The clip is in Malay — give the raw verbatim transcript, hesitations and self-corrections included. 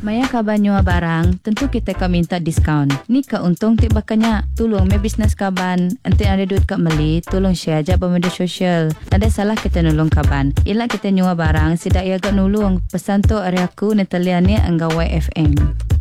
Maya kaban nyua barang, tentu kita akan minta diskaun. Ni ka untung tik bakanya. Tolong me bisnes kaban, ente ada duit kat meli, tolong share aja pada media sosial. Ada salah kita nolong kaban. Ila kita nyua barang, sidak ia agak nolong. Pesan tu hari aku Natalia ni anggap Y F M.